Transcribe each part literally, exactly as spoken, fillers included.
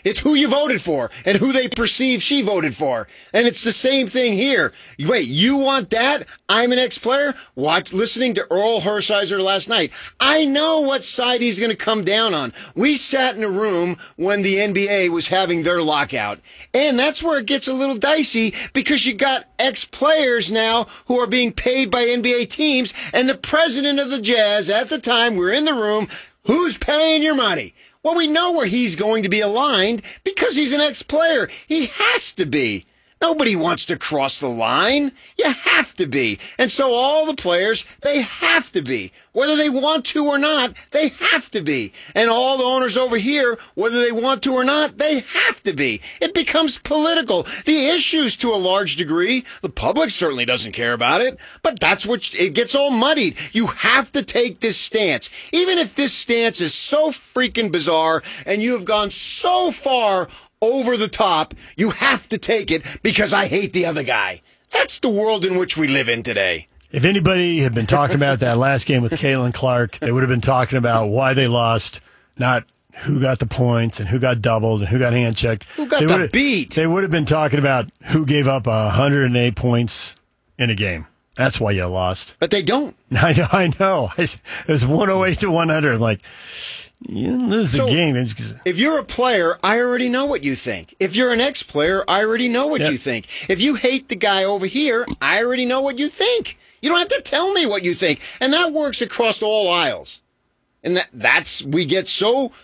It's who you voted for and who they perceive she voted for. And it's the same thing here. Wait, you want that? I'm an ex-player? Watch, listening to Earl Hershiser last night. I know what side he's going to come down on. We sat in a room when the N B A was having their lockout. And that's where it gets a little dicey because you got ex-players now who are being paid by N B A teams. And the president of the Jazz at the time, we're in the room, who's paying your money? Well, we know where he's going to be aligned because he's an ex-player. He has to be. Nobody wants to cross the line. You have to be. And so all the players, they have to be. Whether they want to or not, they have to be. And all the owners over here, whether they want to or not, they have to be. It becomes political. The issues, to a large degree, the public certainly doesn't care about it, but that's what it gets all muddied. You have to take this stance. Even if this stance is so freaking bizarre and you have gone so far over the top, you have to take it because I hate the other guy. That's the world in which we live in today. If anybody had been talking about that last game with Caitlin Clark, they would have been talking about why they lost, not who got the points and who got doubled and who got hand checked. Who got they the beat? They would have been talking about who gave up one hundred eight points in a game. That's why you lost. But they don't. I know. I know. It was one oh eight to one hundred. I'm like, you didn't lose the so, game. If you're a player, I already know what you think. If you're an ex-player, I already know what yep. you think. If you hate the guy over here, I already know what you think. You don't have to tell me what you think. And that works across all aisles. And that that's, we get so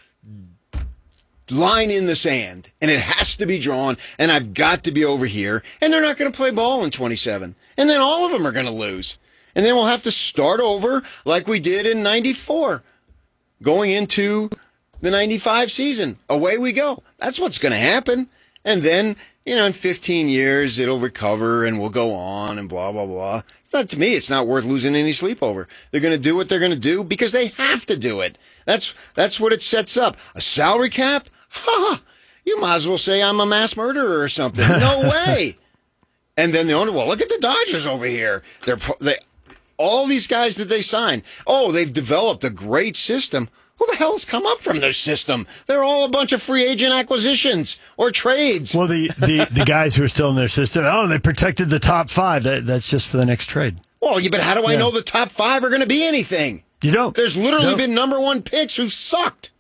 line in the sand, and it has to be drawn, and I've got to be over here, and they're not going to play ball in twenty-seven. And then all of them are going to lose. And then we'll have to start over like we did in ninety-four. Going into the ninety-five season. Away we go. That's what's going to happen. And then, you know, in fifteen years, it'll recover and we'll go on and blah, blah, blah. It's not, to me, it's not worth losing any sleep over. They're going to do what they're going to do because they have to do it. That's that's what it sets up. A salary cap? Ha! You might as well say I'm a mass murderer or something. No way. And then the owner, well, look at the Dodgers over here. They're they. All these guys that they sign, oh, they've developed a great system. Who the hell's come up from their system? They're all a bunch of free agent acquisitions or trades. Well, the, the, the guys who are still in their system, oh, they protected the top five. That, that's just for the next trade. Well, yeah, but how do I yeah. know the top five are going to be anything? You don't. There's literally no. been number one picks who've sucked.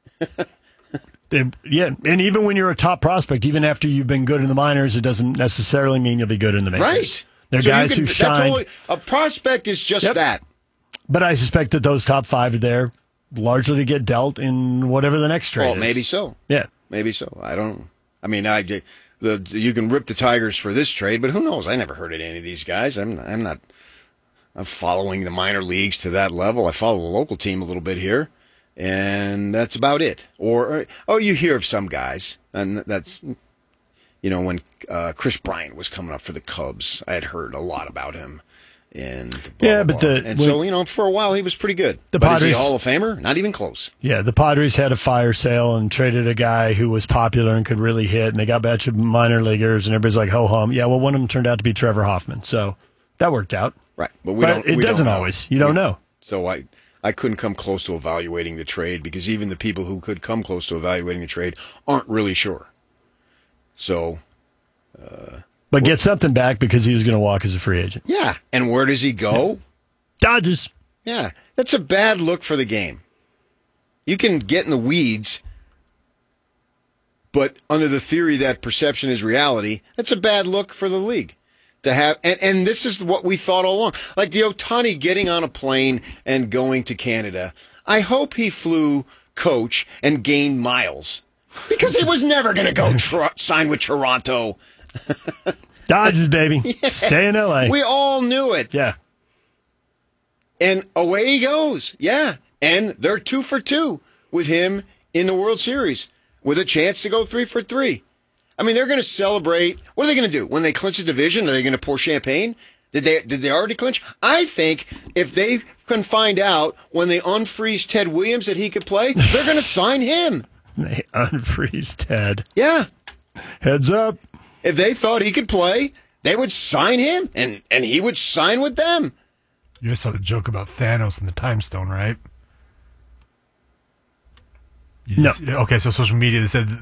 they, yeah, and even when you're a top prospect, even after you've been good in the minors, it doesn't necessarily mean you'll be good in the majors. Right. They're so guys can, who shine. A prospect is just yep. that. But I suspect that those top five are there largely to get dealt in whatever the next trade well, is. Maybe so. Yeah. Maybe so. I don't. I mean, I the you can rip the Tigers for this trade, but who knows? I never heard of any of these guys. I'm I'm not. I'm following the minor leagues to that level. I follow the local team a little bit here, and that's about it. Or oh, you hear of some guys, and that's. You know, when uh, Chris Bryant was coming up for the Cubs, I had heard a lot about him. And blah, yeah, blah, but blah. the and when, so you know, for a while he was pretty good. The but Padres, is he a Hall of Famer? Not even close. Yeah, the Padres had a fire sale and traded a guy who was popular and could really hit, and they got a bunch of minor leaguers, and everybody's like, ho hum. Yeah, well, one of them turned out to be Trevor Hoffman, so that worked out. Right, but we but don't. It we doesn't don't always. You don't we, know. So I, I couldn't come close to evaluating the trade because even the people who could come close to evaluating the trade aren't really sure. So. Uh, but get something back because he was going to walk as a free agent. Yeah. And where does he go? Dodgers. Yeah. That's a bad look for the game. You can get in the weeds, but under the theory that perception is reality, that's a bad look for the league. To have and, and this is what we thought all along. Like the Ohtani getting on a plane and going to Canada. I hope he flew coach and gained miles. Because he was never going to go tr- sign with Toronto. Dodgers, baby. Yeah. Stay in L A. We all knew it. Yeah. And away he goes. Yeah. And they're two for two with him in the World Series with a chance to go three for three. I mean, they're going to celebrate. What are they going to do? When they clinch a division, are they going to pour champagne? Did they did they already clinch? I think if they can find out when they unfreeze Ted Williams that he could play, they're going to sign him. They unfreeze Ted. Yeah. Heads up. If they thought he could play, they would sign him, and, and he would sign with them. You guys saw the joke about Thanos and the Time Stone, right? You No. just, okay, so social media, they said